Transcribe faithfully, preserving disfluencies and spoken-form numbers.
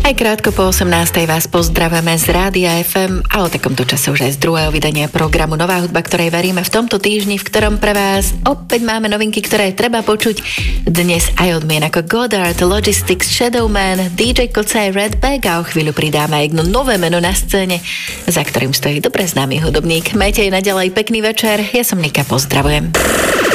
Aj krátko po osemnástej vás pozdravujeme z Rádia ef em a o takomto čase už aj z druhého vydania programu Nová hudba, ktorej veríme v tomto týždni, v ktorom pre vás opäť máme novinky, ktoré treba počuť. Dnes aj odmien ako Goddard, Logistics, Shadowman, dý džej Kocaj, Redback a o chvíľu pridáme aj jedno nové meno na scéne, za ktorým stojí dobre známy hudobník. Majte aj naďalej pekný večer, ja som Nika, pozdravujem.